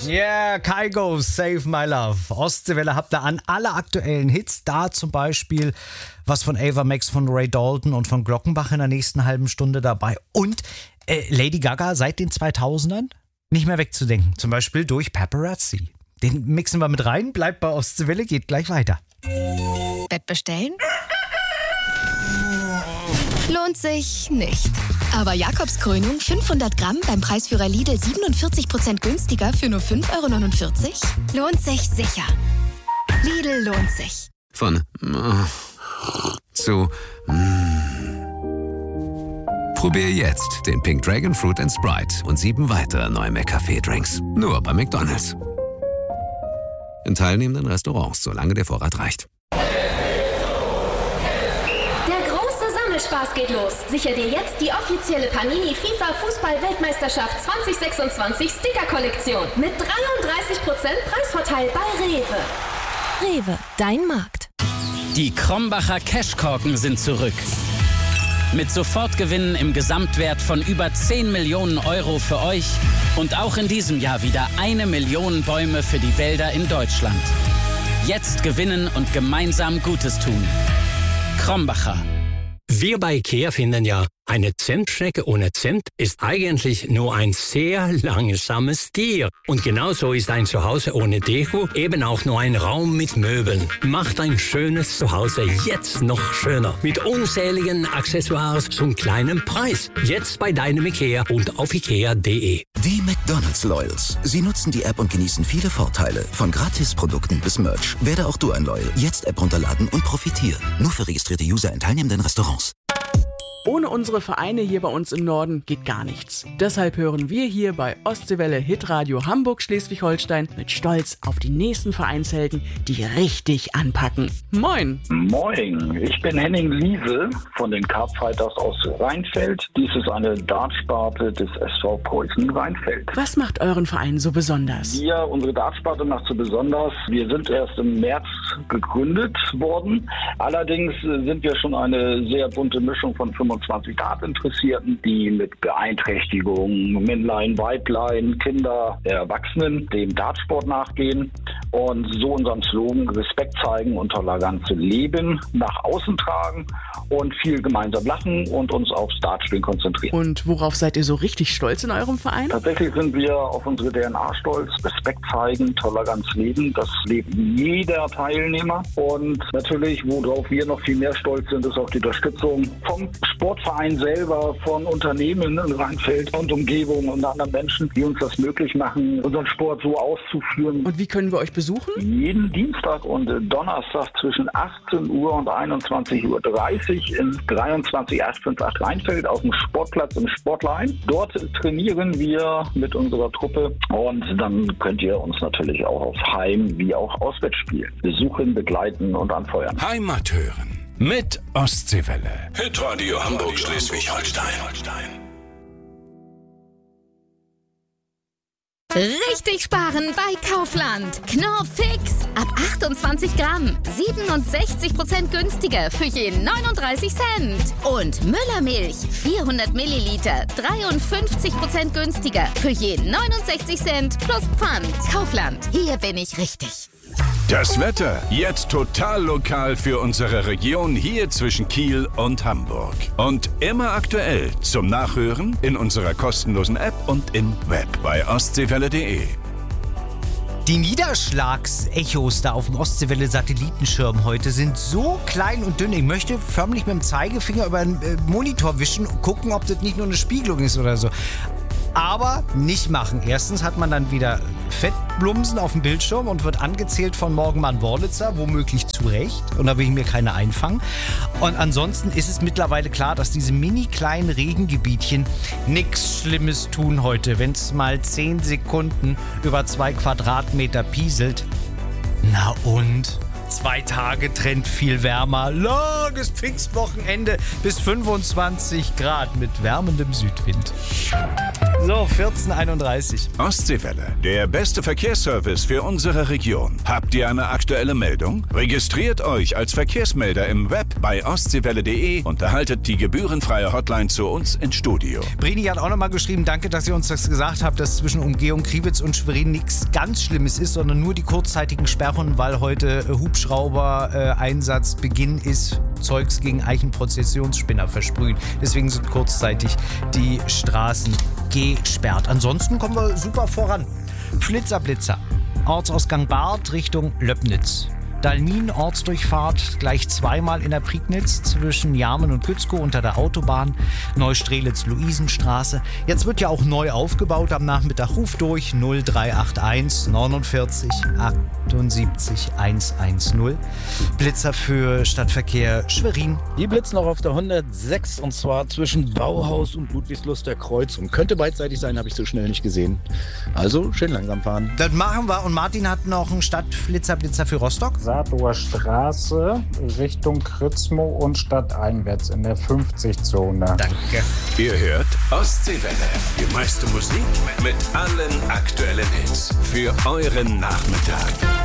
Yeah, Kygo, Save My Love. Ostseewelle habt ihr an alle aktuellen Hits. Da zum Beispiel was von Ava Max, von Ray Dalton und von Glockenbach in der nächsten halben Stunde dabei. Und Lady Gaga seit den 2000ern nicht mehr wegzudenken. Zum Beispiel durch Paparazzi. Den mixen wir mit rein. Bleibt bei Ostseewelle, geht gleich weiter. Bett bestellen? Lohnt sich nicht. Aber Jakobskrönung 500 Gramm beim Preisführer Lidl 47% günstiger für nur 5,49 € lohnt sich sicher. Lidl lohnt sich. Von zu Probier jetzt den Pink Dragon Fruit & Sprite und 7 weitere neue McCafé-Drinks. Nur bei McDonald's. In teilnehmenden Restaurants, solange der Vorrat reicht. Spaß geht los. Sicher dir jetzt die offizielle Panini FIFA Fußball-Weltmeisterschaft 2026 Sticker-Kollektion mit 33% Preisvorteil bei Rewe. Rewe, dein Markt. Die Krombacher Cashkorken sind zurück. Mit Sofortgewinnen im Gesamtwert von über 10 Millionen € für euch und auch in diesem Jahr wieder 1 Million Bäume für die Wälder in Deutschland. Jetzt gewinnen und gemeinsam Gutes tun. Krombacher. Wir bei IKEA finden ja, eine Zentschnecke ohne Zimt ist eigentlich nur ein sehr langsames Tier. Und genauso ist ein Zuhause ohne Deko eben auch nur ein Raum mit Möbeln. Macht ein schönes Zuhause jetzt noch schöner. Mit unzähligen Accessoires zum kleinen Preis. Jetzt bei deinem IKEA und auf ikea.de. Die McDonald's Loyals. Sie nutzen die App und genießen viele Vorteile. Von Gratisprodukten bis Merch. Werde auch du ein Loyal. Jetzt App runterladen und profitieren. Nur für registrierte User in teilnehmenden Restaurants. Ohne unsere Vereine hier bei uns im Norden geht gar nichts. Deshalb hören wir hier bei Ostseewelle Hitradio Hamburg-Schleswig-Holstein mit Stolz auf die nächsten Vereinshelden, die richtig anpacken. Moin! Moin, ich bin Henning Liese von den Carpfighters aus Rheinfeld. Dies ist eine Dartsparte des SV Preußen Rheinfeld. Was macht euren Verein so besonders? Unsere Dartsparte macht so besonders. Wir sind erst im März gegründet worden. Allerdings sind wir schon eine sehr bunte Mischung von 25 Dartinteressierten, die mit Beeinträchtigungen, Männlein, Weiblein, Kinder, Erwachsenen dem Dartsport nachgehen und so unseren Slogan Respekt zeigen und Toleranz leben nach außen tragen und viel gemeinsam lachen und uns aufs Dartspielen konzentrieren. Und worauf seid ihr so richtig stolz in eurem Verein? Tatsächlich sind wir auf unsere DNA stolz. Respekt zeigen, Toleranz leben, das lebt jeder Teilnehmer. Und natürlich, worauf wir noch viel mehr stolz sind, ist auf die Unterstützung vom Sportverein selber, von Unternehmen in Rheinfeld und Umgebung und anderen Menschen, die uns das möglich machen, unseren Sport so auszuführen. Und wie können wir euch besuchen? Jeden Dienstag und Donnerstag zwischen 18 Uhr und 21:30 Uhr in 23858 Rheinfeld auf dem Sportplatz im Sportlein. Dort trainieren wir mit unserer Truppe und dann könnt ihr uns natürlich auch auf Heim- wie auch Auswärtsspielen besuchen, begleiten und anfeuern. Heimat hören mit Ostseewelle. Hitradio Hamburg-Schleswig-Holstein. Richtig sparen bei Kaufland. Knorr Fix. Ab 28 Gramm. 67% günstiger für je 39 Cent. Und Müllermilch. 400 Milliliter. 53% günstiger für je 69 Cent plus Pfand. Kaufland. Hier bin ich richtig. Das Wetter jetzt total lokal für unsere Region hier zwischen Kiel und Hamburg. Und immer aktuell zum Nachhören in unserer kostenlosen App und im Web bei ostseewelle.de. Die Niederschlagsechos da auf dem Ostseewelle-Satellitenschirm heute sind so klein und dünn. Ich möchte förmlich mit dem Zeigefinger über den Monitor wischen und gucken, ob das nicht nur eine Spiegelung ist oder so. Aber nicht machen. Erstens hat man dann wieder Fettblumsen auf dem Bildschirm und wird angezählt von Morgenmann Worlitzer, womöglich zu Recht. Und da will ich mir keine einfangen. Und ansonsten ist es mittlerweile klar, dass diese mini kleinen Regengebietchen nichts Schlimmes tun heute. Wenn es mal 10 Sekunden über 2 Quadratmeter pieselt. Na und? 2 Tage Trend viel wärmer. Langes Pfingstwochenende bis 25 Grad mit wärmendem Südwind. So, 14:31. Ostseewelle, der beste Verkehrsservice für unsere Region. Habt ihr eine aktuelle Meldung? Registriert euch als Verkehrsmelder im Web bei ostseewelle.de und erhaltet die gebührenfreie Hotline zu uns ins Studio. Brini hat auch nochmal geschrieben, danke, dass ihr uns das gesagt habt, dass zwischen Umgehung Kriwitz und Schwerin nichts ganz Schlimmes ist, sondern nur die kurzzeitigen Sperren, weil heute Hubschrauber-Einsatzbeginn ist, Zeugs gegen Eichenprozessionsspinner versprühen. Deswegen sind kurzzeitig die Straßen gesperrt. Ansonsten kommen wir super voran. Flitzer. Ortsausgang Barth Richtung Löbnitz. Dalmin, Ortsdurchfahrt, gleich zweimal in der Prignitz zwischen Jarmen und Gützkow unter der Autobahn. Neustrelitz-Luisenstraße. Jetzt wird ja auch neu aufgebaut am Nachmittag. Ruf durch 0381 49 78 110. Blitzer für Stadtverkehr Schwerin. Die blitzen auch auf der 106 und zwar zwischen Bauhaus und Ludwigsluster Kreuzung. Könnte beidseitig sein, habe ich so schnell nicht gesehen. Also schön langsam fahren. Das machen wir. Und Martin hat noch einen Stadtflitzer für Rostock. Saardower Straße Richtung Kritzmo und stadteinwärts in der 50-Zone. Danke. Ihr hört Ostseewelle. Die meiste Musik mit allen aktuellen Hits für euren Nachmittag.